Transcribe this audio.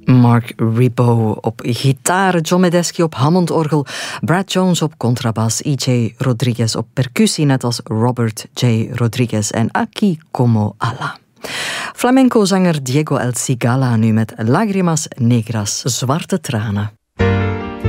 Mark Ribot op gitaar, John Medeski op Hammondorgel, Brad Jones op contrabas, E.J. Rodriguez op percussie, net als Robert J. Rodriguez en Aquí Como Ala. Flamenco-zanger Diego El Cigala nu met Lágrimas Negras, zwarte tranen.